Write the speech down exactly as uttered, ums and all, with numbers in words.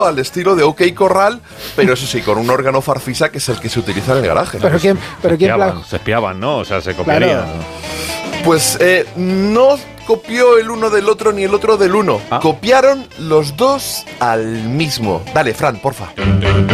al estilo de OK Corral, pero eso sí, con un órgano farfisa que es el que se utiliza en el garaje. Pero quién, pero se, quién espiaban, plan... se espiaban, ¿no? O sea, se copiarían. Claro. Pues eh, no copió el uno del otro ni el otro del uno. Ah. Copiaron los dos al mismo. Dale, Fran, porfa.